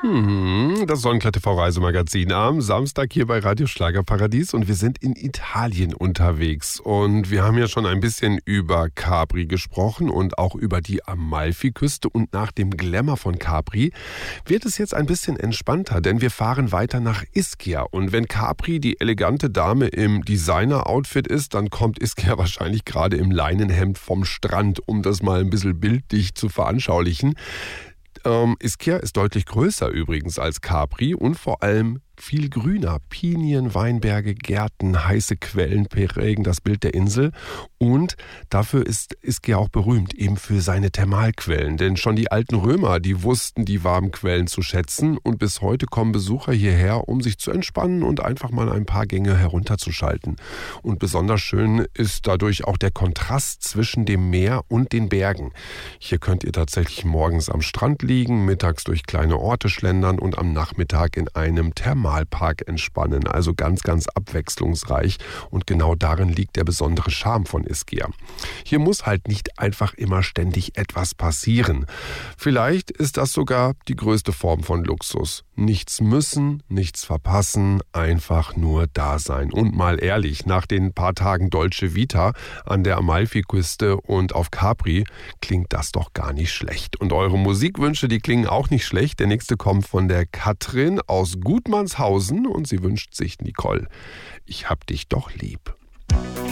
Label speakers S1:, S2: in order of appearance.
S1: Das Sonnenklar TV Reisemagazin am Samstag hier bei Radio Schlagerparadies und wir sind in Italien unterwegs. Und wir haben ja schon ein bisschen über Capri gesprochen und auch über die Amalfiküste. Und nach dem Glamour von Capri wird es jetzt ein bisschen entspannter, denn wir fahren weiter nach Ischia. Und wenn Capri die elegante Dame im Designer-Outfit ist, dann kommt Ischia wahrscheinlich gerade im Leinenhemd vom Strand, um das mal ein bisschen bildlich zu veranschaulichen. Ischia ist deutlich größer übrigens als Capri und vor allem viel grüner. Pinien, Weinberge, Gärten, heiße Quellen prägen das Bild der Insel. Und dafür ist Ischia auch berühmt, eben für seine Thermalquellen. Denn schon die alten Römer, die wussten die warmen Quellen zu schätzen. Und bis heute kommen Besucher hierher, um sich zu entspannen und einfach mal ein paar Gänge herunterzuschalten. Und besonders schön ist dadurch auch der Kontrast zwischen dem Meer und den Bergen. Hier könnt ihr tatsächlich morgens am Strand liegen, mittags durch kleine Orte schlendern und am Nachmittag in einem Thermalpark entspannen. Also ganz, ganz abwechslungsreich. Und genau darin liegt der besondere Charme von Ischia. Hier muss halt nicht einfach immer ständig etwas passieren. Vielleicht ist das sogar die größte Form von Luxus. Nichts müssen, nichts verpassen, einfach nur da sein. Und mal ehrlich, nach den paar Tagen Dolce Vita an der Amalfiküste und auf Capri klingt das doch gar nicht schlecht. Und eure Musikwünsche, die klingen auch nicht schlecht. Der nächste kommt von der Katrin aus Gutmannshausen und sie wünscht sich Nicole. Ich hab dich doch lieb.